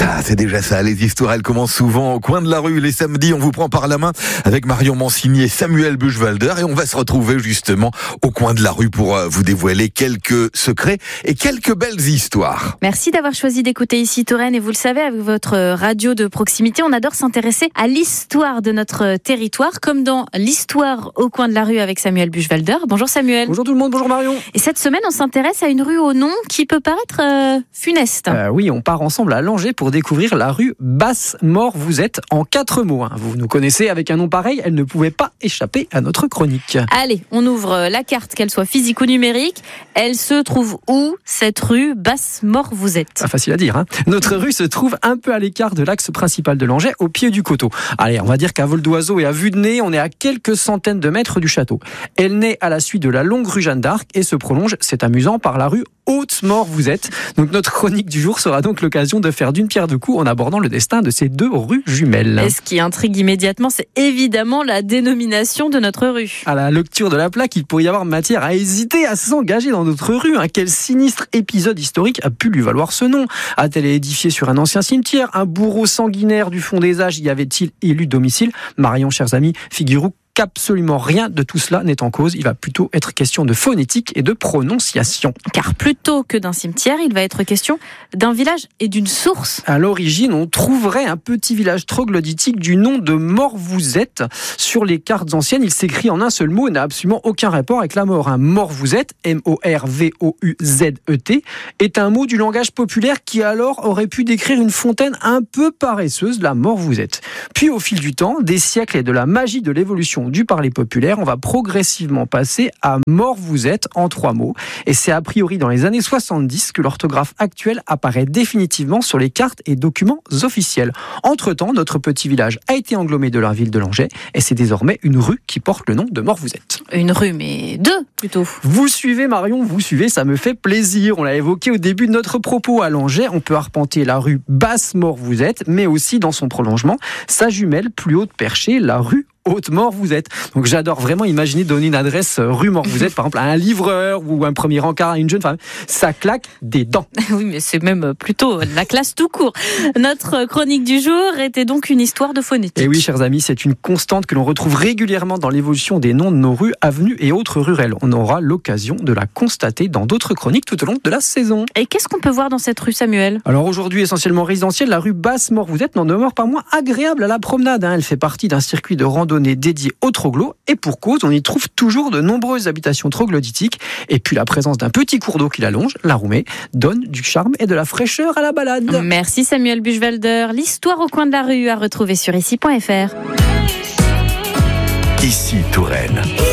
Ça, c'est déjà ça. Les histoires, elles commencent souvent au coin de la rue. Les samedis, on vous prend par la main avec Marion Mancini et Samuel Buchwalder. Et on va se retrouver justement au coin de la rue pour vous dévoiler quelques secrets et quelques belles histoires. Merci d'avoir choisi d'écouter Ici Touraine. Et vous le savez, avec votre radio de proximité, on adore s'intéresser à l'histoire de notre territoire, comme dans l'histoire au coin de la rue avec Samuel Buchwalder. Bonjour Samuel. Bonjour tout le monde, bonjour Marion. Et cette semaine, on s'intéresse à une rue au nom qui peut paraître funeste. Oui, on part ensemble à Langeais pour découvrir la rue Basse-Mort-Vous-Êtes en 4 mots. Vous nous connaissez, avec un nom pareil, elle ne pouvait pas échapper à notre chronique. Allez, on ouvre la carte, qu'elle soit physique ou numérique. Elle se trouve où, cette rue Basse-Mort-Vous-Êtes ? Pas facile à dire, hein. Notre rue se trouve un peu à l'écart de l'axe principal de Langeais, au pied du coteau. Allez, on va dire qu'à vol d'oiseau et à vue de nez, on est à quelques centaines de mètres du château. Elle naît à la suite de la longue rue Jeanne d'Arc et se prolonge, c'est amusant, par la rue Haute-Mort-Vous-Êtes. Donc notre chronique du jour sera donc l'occasion de faire d'une pierre deux coups en abordant le destin de ces 2 rues jumelles. Et ce qui intrigue immédiatement, c'est évidemment la dénomination de notre rue. À la lecture de la plaque, il pourrait y avoir matière à hésiter à s'engager dans notre rue. Quel sinistre épisode historique a pu lui valoir ce nom ? A-t-elle édifié sur un ancien cimetière ? Un bourreau sanguinaire du fond des âges y avait-il élu domicile ? Marion, chers amis, figurez-vous qu'absolument rien de tout cela n'est en cause. Il va plutôt être question de phonétique et de prononciation. Car plutôt que d'un cimetière, il va être question d'un village et d'une source. À l'origine, on trouverait un petit village troglodytique du nom de Mort-Vous-Êtes. Sur les cartes anciennes, il s'écrit en un seul mot et n'a absolument aucun rapport avec la mort. Mort-Vous-Êtes, M-O-R-V-O-U-Z-E-T, est un mot du langage populaire qui alors aurait pu décrire une fontaine un peu paresseuse, la Mort-Vous-Êtes. Puis au fil du temps, des siècles et de la magie de l'évolution du parler populaire, on va progressivement passer à Mort-Vous-Êtes en 3 mots. Et c'est a priori dans les années 70 que l'orthographe actuelle apparaît définitivement sur les cartes et documents officiels. Entre-temps, notre petit village a été englobé de la ville de Langeais et c'est désormais une rue qui porte le nom de Mort-Vous-Êtes. Une rue, mais 2 plutôt. Vous suivez Marion, vous suivez, ça me fait plaisir. On l'a évoqué au début de notre propos. À Langeais, on peut arpenter la rue Basse-Mort-Vous-Êtes, mais aussi dans son prolongement, sa jumelle plus haute perchée, la rue Haute-Mort-Vous-Êtes. Donc j'adore vraiment imaginer donner une adresse rue Mort-Vous-Êtes, par exemple à un livreur ou un premier encart à une jeune femme. Ça claque des dents. Oui, mais c'est même plutôt la classe tout court. Notre chronique du jour était donc une histoire de phonétique. Et oui, chers amis, c'est une constante que l'on retrouve régulièrement dans l'évolution des noms de nos rues, avenues et autres rurales. On aura l'occasion de la constater dans d'autres chroniques tout au long de la saison. Et qu'est-ce qu'on peut voir dans cette rue, Samuel ? Alors aujourd'hui, essentiellement résidentielle, la rue Basse-Mort-Vous-Êtes n'en demeure pas moins agréable à la promenade. Elle fait partie d'un circuit de randonnée dédié aux troglos, et pour cause, on y trouve toujours de nombreuses habitations troglodytiques, et puis la présence d'un petit cours d'eau qui la longe, la Roumée, donne du charme et de la fraîcheur à la balade. Merci Samuel Buchwalder. L'histoire au coin de la rue à retrouver sur ici.fr. Ici Touraine.